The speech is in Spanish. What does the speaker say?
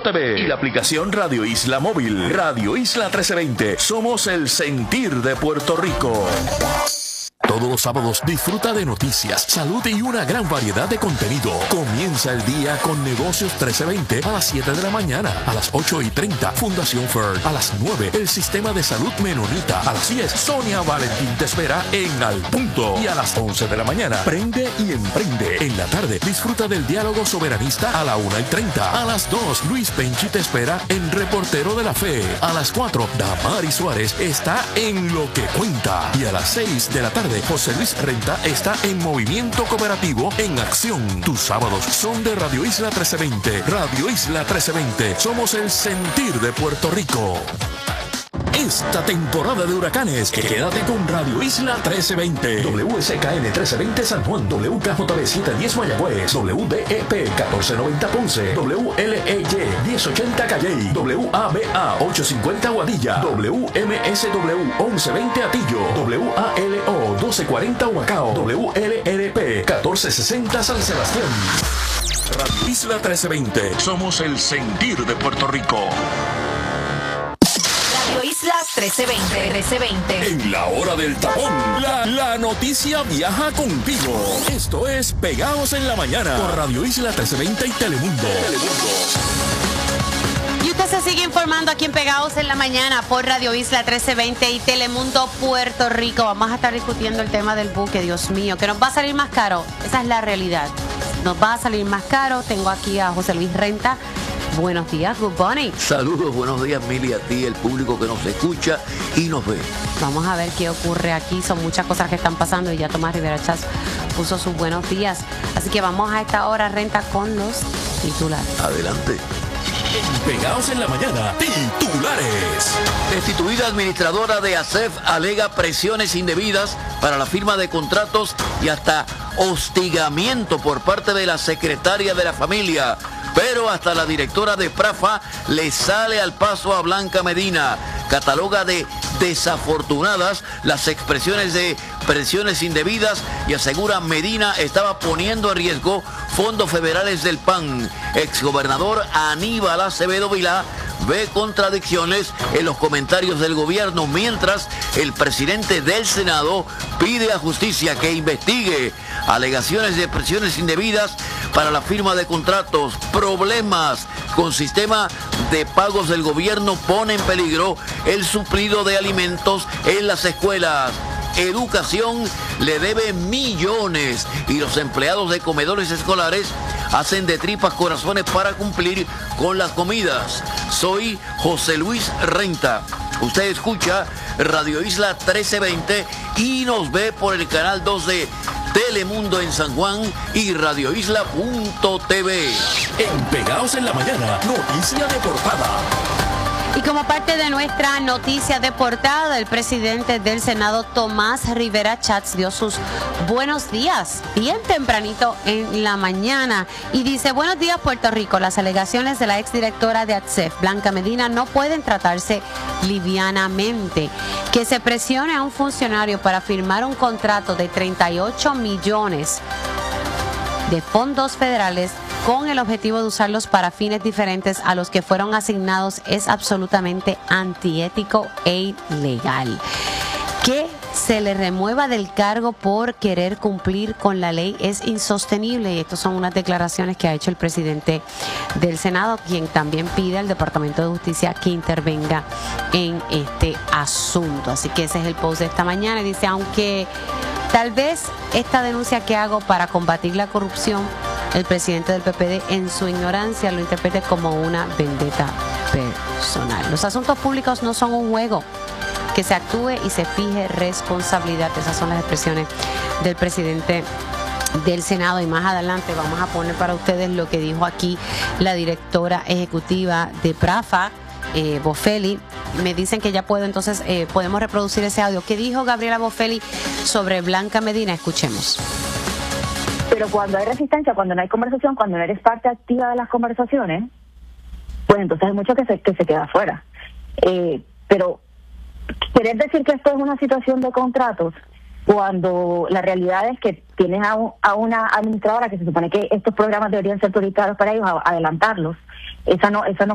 radio.isla.tv y la aplicación Radio Isla Móvil. Radio Isla 1320. Somos el sentir de Puerto Rico. Todos los sábados disfruta de noticias, salud y una gran variedad de contenido. Comienza el día con Negocios 1320 a las 7 de la mañana. A las 8:30, Fundación FERD. A las 9, el Sistema de Salud Menonita. A las 10, Sonia Valentín te espera en Al Punto. Y a las 11 de la mañana, Prende y Emprende. En la tarde, disfruta del diálogo soberanista a la 1:30. A las 2, Luis Penchi te espera en Reportero de la Fe. A las 4, Damari Suárez está en Lo que Cuenta. Y a las 6 de la tarde, José Luis Renta está en Movimiento Cooperativo en Acción. Tus sábados son de Radio Isla 1320. Radio Isla 1320. Somos el sentir de Puerto Rico. Esta temporada de huracanes, quédate con Radio Isla 1320. WSKN 1320 San Juan, WKJB 710 Mayagüez, WDEP 1490 Ponce, WLEY 1080 Calley, WABA 850 Guadilla, WMSW 1120 Atillo, WALO 1240 Humacao, WLRP 1460 San Sebastián. Radio Isla 1320. Somos el sentir de Puerto Rico. Isla 1320. En la hora del tapón, la noticia viaja contigo. Esto es Pegados en la Mañana por Radio Isla 1320 y Telemundo. Y usted se sigue informando aquí en Pegados en la Mañana por Radio Isla 1320 y Telemundo Puerto Rico. Vamos a estar discutiendo el tema del buque, Dios mío, que nos va a salir más caro. Esa es la realidad. Nos va a salir más caro. Tengo aquí a José Luis Renta. Buenos días, good morning. Saludos, buenos días, Mili, a ti, el público que nos escucha y nos ve. Vamos a ver qué ocurre aquí. Son muchas cosas que están pasando y ya Tomás Rivera Chats puso sus buenos días. Así que vamos a esta hora, Renta, con los titulares. Adelante. Pegados en la Mañana, titulares. Destituida administradora de ASEF alega presiones indebidas para la firma de contratos y hasta hostigamiento por parte de la secretaria de la familia. Pero hasta la directora de PRAFA le sale al paso a Blanca Medina. Cataloga de desafortunadas las expresiones de presiones indebidas y asegura Medina estaba poniendo en riesgo fondos federales del PAN. Exgobernador Aníbal Acevedo Vilá ve contradicciones en los comentarios del gobierno, mientras el presidente del Senado pide a justicia que investigue alegaciones de presiones indebidas para la firma de contratos. Problemas con sistema de pagos del gobierno pone en peligro el suplido de alimentos en las escuelas. Educación le debe millones y los empleados de comedores escolares hacen de tripas corazones para cumplir con las comidas. Soy José Luis Renta. Usted escucha Radio Isla 1320 y nos ve por el canal 2 de Telemundo en San Juan y radioisla.tv. En Pegados en la Mañana, noticia de portada. Y como parte de nuestra noticia de portada, el presidente del Senado, Tomás Rivera Chats, dio sus buenos días bien tempranito en la mañana y dice: buenos días, Puerto Rico. Las alegaciones de la exdirectora de ATSEF, Blanca Medina, no pueden tratarse livianamente. Que se presione a un funcionario para firmar un contrato de 38 millones de fondos federales con el objetivo de usarlos para fines diferentes a los que fueron asignados es absolutamente antiético e ilegal. Que se le remueva del cargo por querer cumplir con la ley es insostenible, y estas son unas declaraciones que ha hecho el presidente del Senado, quien también pide al Departamento de Justicia que intervenga en este asunto. Así que ese es el post de esta mañana. Dice: aunque tal vez esta denuncia que hago para combatir la corrupción, el presidente del PPD en su ignorancia lo interprete como una vendetta personal. Los asuntos públicos no son un juego. Que se actúe y se fije responsabilidad. Esas son las expresiones del presidente del Senado. Y más adelante vamos a poner para ustedes lo que dijo aquí la directora ejecutiva de PRAFA, Bofelli. Me dicen que ya puedo, entonces podemos reproducir ese audio. ¿Qué dijo Gabriela Bofelli sobre Blanca Medina? Escuchemos. Pero cuando hay resistencia, cuando no hay conversación, cuando no eres parte activa de las conversaciones, pues entonces hay mucho que se queda afuera. Pero querer decir que esto es una situación de contratos, cuando la realidad es que tienes a una administradora que se supone que estos programas deberían ser prioritarios para ellos, adelantarlos. Esa no